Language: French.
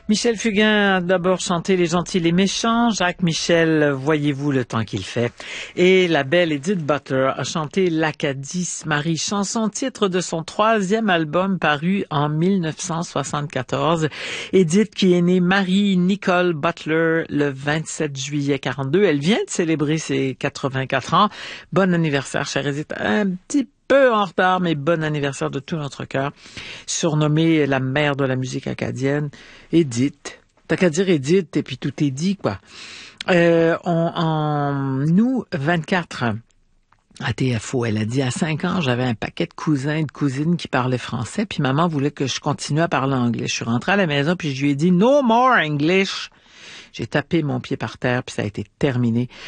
Michel Fugain a d'abord chanté Les gentils, les méchants. Jacques Michel, Voyez-vous le temps qu'il fait. Et la belle Edith Butler a chanté L'Acadie Marie, chanson titre de son 3e album paru en 1974. Edith qui est née Marie Nicole Butler le 27 juillet 42. Elle vient de célébrer ses 84 ans. Bon anniversaire, chère Edith. Un petit peu en retard, mais bon anniversaire de tout notre cœur. Surnommée la mère de la musique acadienne, Edith. T'as qu'à dire Edith, et puis tout est dit, quoi. Nous, 24 à TFO, elle a dit, à 5 ans, j'avais un paquet de cousins et de cousines qui parlaient français, puis maman voulait que je continue à parler anglais. Je suis rentrée à la maison, puis je lui ai dit, no more English. J'ai tapé mon pied par terre, puis ça a été terminé.